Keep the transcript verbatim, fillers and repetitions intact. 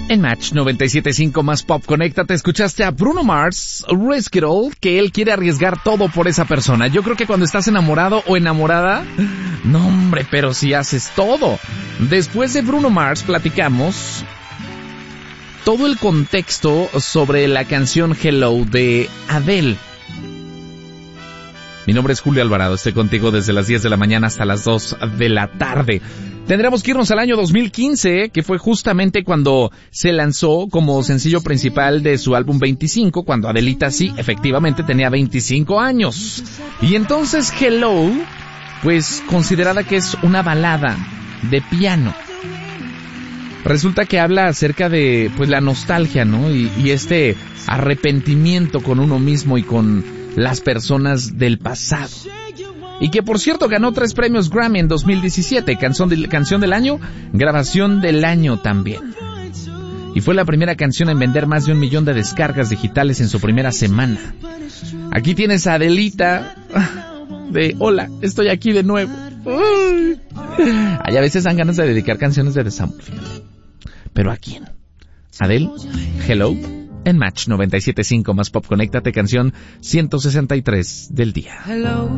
En Match noventa y siete punto cinco más Pop, conéctate, escuchaste a Bruno Mars, Risk It All, que él quiere arriesgar todo por esa persona. Yo creo que cuando estás enamorado o enamorada, no hombre, pero si haces todo. Después de Bruno Mars platicamos todo el contexto sobre la canción Hello de Adele. Mi nombre es Julio Alvarado, estoy contigo desde las diez de la mañana hasta las dos de la tarde. Tendremos que irnos al año dos mil quince, que fue justamente cuando se lanzó como sencillo principal de su álbum veinticinco, cuando Adelita sí, efectivamente tenía veinticinco años. Y entonces Hello, pues considerada que es una balada de piano. Resulta que habla acerca de pues la nostalgia, ¿no? Y, y este arrepentimiento con uno mismo y con las personas del pasado. Y que por cierto ganó tres premios Grammy en dos mil diecisiete, canción, de, canción del año, grabación del año también. Y fue la primera canción en vender más de un millón de descargas digitales en su primera semana. Aquí tienes a Adelita de hola, estoy aquí de nuevo. Uy. Hay a veces dan ganas de dedicar canciones de desamor. ¿Pero a quién? Adele, Hello, en Match noventa y siete punto cinco más Pop, conéctate, canción ciento sesenta y tres del día. Hello.